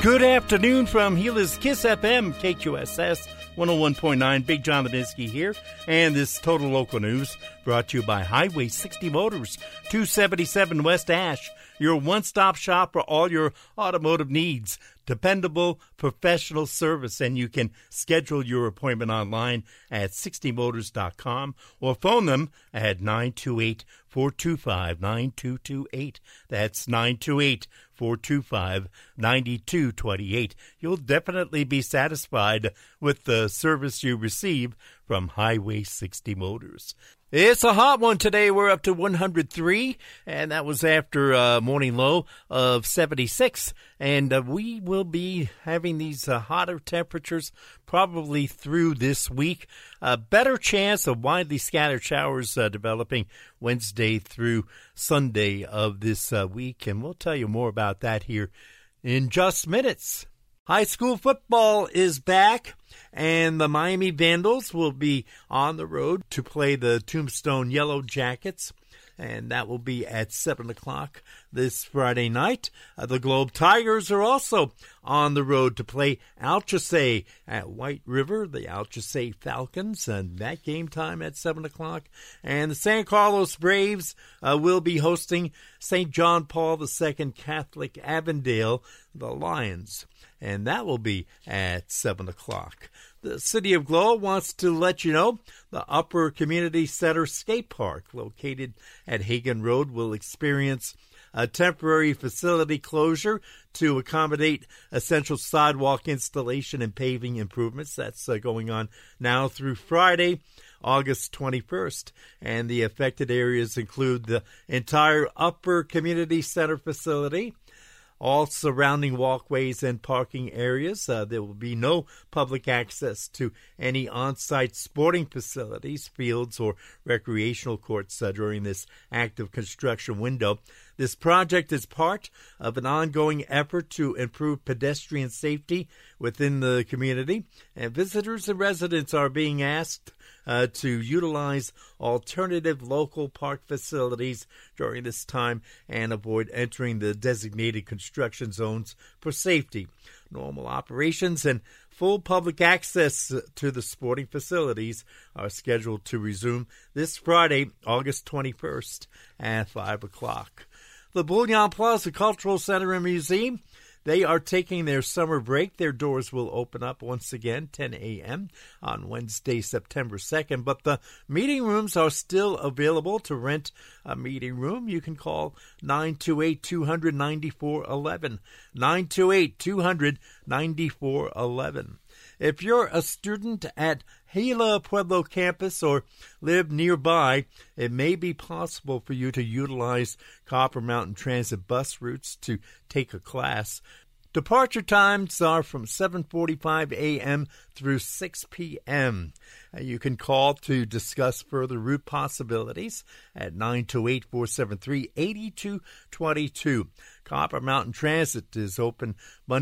Good afternoon from Gila's Kiss FM, KQSS 101.9. Big John Lebinsky here. And this Total Local News brought to you by Highway 60 Motors, 277 West Ash. Your one-stop shop for all your automotive needs. Dependable, professional service, and you can schedule your appointment online at 60motors.com or phone them at 928-425-9228. That's 928-425-9228. You'll definitely be satisfied with the service you receive from Highway 60 Motors. It's a hot one today. We're up to 103, and that was after a morning low of 76. And we will be having these hotter temperatures probably through this week. A better chance of widely scattered showers developing Wednesday through Sunday of this week. And we'll tell you more about that here in just minutes. High school football is back, and the Miami Vandals will be on the road to play the Tombstone Yellow Jackets, and that will be at 7 o'clock this Friday night. The Globe Tigers are also on the road to play Alchesay at White River, the Alchesay Falcons, and that game time at 7 o'clock. And the San Carlos Braves will be hosting St. John Paul II Catholic Avondale, the Lions, and that will be at 7 o'clock. The City of Glow wants to let you know the Upper Community Center Skate Park, located at Hagen Road, will experience a temporary facility closure to accommodate essential sidewalk installation and paving improvements. That's going on now through Friday, August 21st. And the affected areas include the entire Upper Community Center facility, all surrounding walkways and parking areas. There will be no public access to any on-site sporting facilities, fields, or recreational courts during this active construction window. This project is part of an ongoing effort to improve pedestrian safety within the community, and visitors and residents are being asked to utilize alternative local park facilities during this time and avoid entering the designated construction zones for safety. Normal operations and full public access to the sporting facilities are scheduled to resume this Friday, August 21st at 5 o'clock. The Bouillon Plaza Cultural Center and Museum, they are taking their summer break. Their doors will open up once again 10 a.m. on Wednesday, September 2nd. But the meeting rooms are still available. To rent a meeting room, you can call 928-200-9411. 928-200-9411. If you're a student at Gila Pueblo campus or live nearby, it may be possible for you to utilize Copper Mountain Transit bus routes to take a class. Departure times are from 7:45 a.m. through 6 p.m. You can call to discuss further route possibilities at 928-473-8222. Copper Mountain Transit is open Monday